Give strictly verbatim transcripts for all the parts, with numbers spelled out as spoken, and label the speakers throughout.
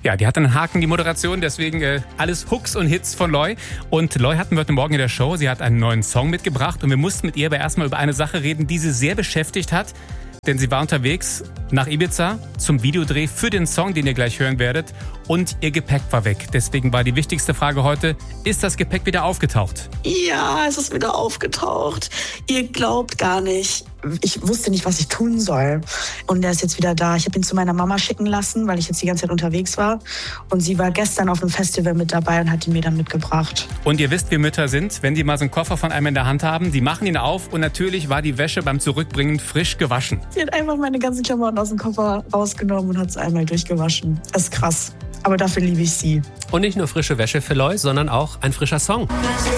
Speaker 1: Ja, die hat einen Haken, die Moderation, deswegen äh, alles Hooks und Hits von Loi. Und Loi hatten wir heute Morgen in der Show. Sie hat einen neuen Song mitgebracht und wir mussten mit ihr aber erstmal über eine Sache reden, die sie sehr beschäftigt hat. Denn sie war unterwegs nach Ibiza zum Videodreh für den Song, den ihr gleich hören werdet. Und ihr Gepäck war weg. Deswegen war die wichtigste Frage heute, ist das Gepäck wieder aufgetaucht?
Speaker 2: Ja, es ist wieder aufgetaucht. Ihr glaubt gar nicht. Ich wusste nicht, was ich tun soll. Und er ist jetzt wieder da. Ich habe ihn zu meiner Mama schicken lassen, weil ich jetzt die ganze Zeit unterwegs war. Und sie war gestern auf einem Festival mit dabei und hat ihn mir dann mitgebracht.
Speaker 1: Und ihr wisst, wie Mütter sind, wenn die mal so einen Koffer von einem in der Hand haben, die machen ihn auf und natürlich war die Wäsche beim Zurückbringen frisch gewaschen.
Speaker 2: Sie hat einfach meine ganzen Klamotten aus dem Koffer rausgenommen und hat es einmal durchgewaschen. Das ist krass. Aber dafür liebe ich sie.
Speaker 3: Und nicht nur frische Wäsche für Loi, sondern auch ein frischer Song.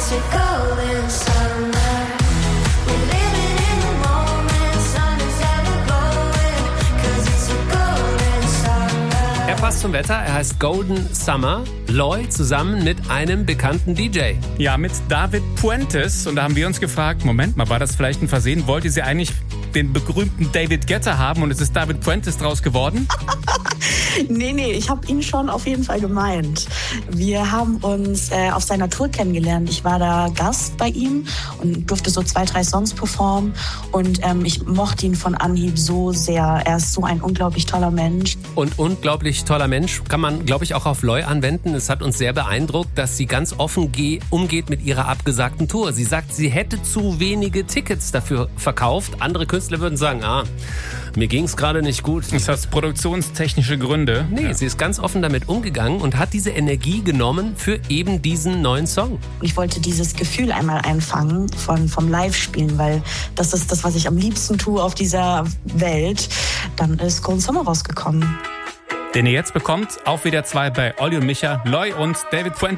Speaker 3: Er passt zum Wetter, er heißt Golden Summer. Loi zusammen mit einem bekannten D J.
Speaker 1: Ja, mit David Puentes. Und da haben wir uns gefragt, Moment mal, war das vielleicht ein Versehen? Wollte sie eigentlich den berühmten David Guetta haben und es ist David Puentes draus geworden?
Speaker 2: Nee, nee, ich habe ihn schon auf jeden Fall gemeint. Wir haben uns äh, auf seiner Tour kennengelernt. Ich war da Gast bei ihm und durfte so zwei, drei Songs performen. Und ähm, ich mochte ihn von Anhieb so sehr. Er ist so ein unglaublich toller Mensch.
Speaker 3: Und unglaublich toller Mensch kann man, glaube ich, auch auf Loi anwenden. Es hat uns sehr beeindruckt, dass sie ganz offen ge- umgeht mit ihrer abgesagten Tour. Sie sagt, sie hätte zu wenige Tickets dafür verkauft. Andere Künstler würden sagen, ah, mir ging es gerade nicht gut.
Speaker 1: Das hat produktionstechnische Gründe.
Speaker 3: Nee, ja. Sie ist ganz offen damit umgegangen und hat diese Energie genommen für eben diesen neuen Song.
Speaker 2: Ich wollte dieses Gefühl einmal einfangen von, vom Live-Spielen, weil das ist das, was ich am liebsten tue auf dieser Welt. Dann ist Golden Summer rausgekommen.
Speaker 1: Den ihr jetzt bekommt, auch wieder zwei bei Olli und Micha, Loi und David Puentes.